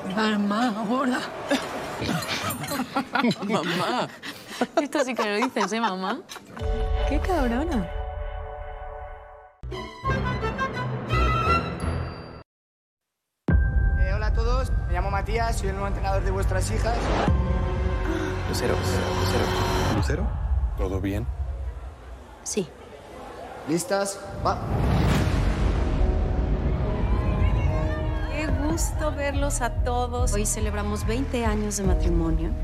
Mamá, gorda. Mamá. Esto sí que lo dices, ¿eh, mamá? ¡Qué cabrona! Hola a todos, me llamo Matías, soy el nuevo entrenador de vuestras hijas. Lucero. ¿Lucero? ¿Todo bien? Sí. ¿Listas? Va. Qué gusto verlos a todos. Hoy celebramos 20 años de matrimonio.